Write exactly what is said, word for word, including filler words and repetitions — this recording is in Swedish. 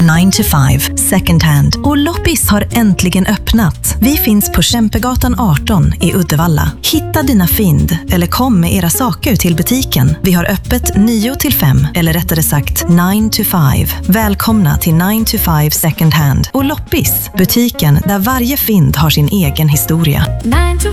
nine to five second hand. Och Loppis har äntligen öppnat. Vi finns på Kämpegatan arton i Uddevalla. Hitta dina fynd eller kom med era saker till butiken. Vi har öppet nio till fem eller rättare sagt nine to five. Välkomna till nine to five second hand och Loppis, butiken där varje fynd har sin egen historia.